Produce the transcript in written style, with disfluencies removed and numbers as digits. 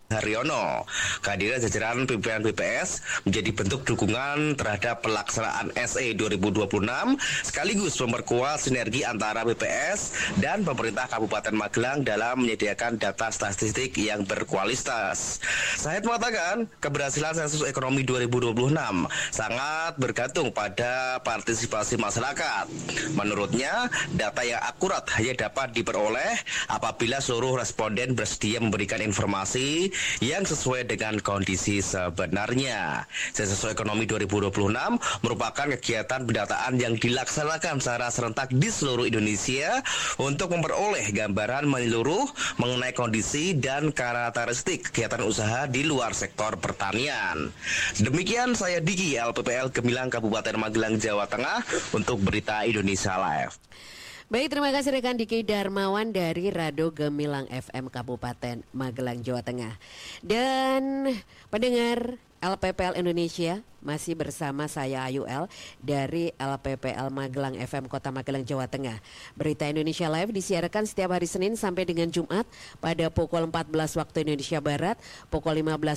Haryono. Kehadiran jajaran pimpinan BPS menjadi bentuk dukungan terhadap pelaksanaan SE 2026 sekaligus memperkuat sinergi antara BPS dan pemerintah Kabupaten Magelang dalam menyediakan data statistik yang berkualitas. Syahid mengatakan keberhasilan sensus ekonomi 2026 sangat bergantung pada partisipasi masyarakat. Menurutnya, data yang akurat hanya dapat diperoleh apabila seluruh responden bersedia memberikan informasi yang sesuai dengan kondisi sebenarnya. Sensus ekonomi 2026 merupakan kegiatan pendataan yang dilaksanakan secara serentak di seluruh Indonesia untuk memperoleh gambaran menyeluruh mengenai kondisi dan karakteristik kegiatan usaha di luar sektor pertanian. Demikian saya Diki, LPPL Gemilang Kabupaten Magelang, Jawa Tengah untuk Berita Indonesia Live. Baik, terima kasih rekan Diki Darmawan dari Radio Gemilang FM Kabupaten Magelang, Jawa Tengah. Dan pendengar LPPL Indonesia, masih bersama saya Ayu L dari LPPL Magelang FM Kota Magelang, Jawa Tengah. Berita Indonesia Live disiarkan setiap hari Senin sampai dengan Jumat pada pukul 14 waktu Indonesia Barat, pukul 15